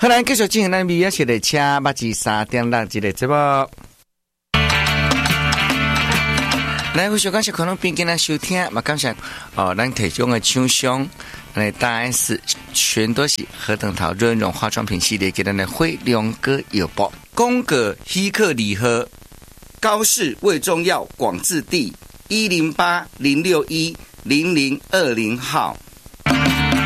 好，咱继续进行咱美食的车8G3.6这个节目。来，非常感谢可能边跟咱收听，嘛感谢咱提供的厂商，大 S 全都是何等桃润润化妆品系列给咱的辉亮哥药包，宫格希克礼盒，高氏胃中药广治地108-061-0020号。